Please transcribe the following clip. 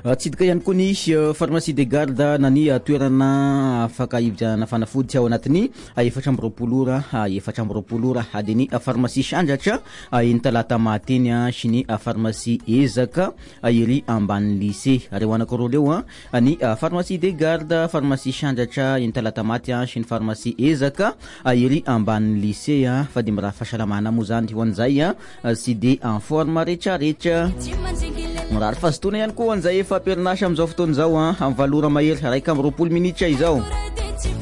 Tsidika ihany koa ny pharmacie des gardes na ny toerana afaka ividianana fanafody ao anatiny 420 ora ady ny pharmacie Sandratra eny talata mateny sy ny pharmacie Ezaka iry ambany lycée reo anakoro leo ny pharmacie des gardes pharmacie Sandratra eny talata maty sy ny pharmacie Ezaka iry ambany lycée fa de miraha fahasalamana moa zany ho an'izay sy de en forme rehetrarehetra mirary fazotona ihany koa an'izay efa perinasa amin'izao fotoana izao amin'ny valora mahery 1 amby 20 minitra izao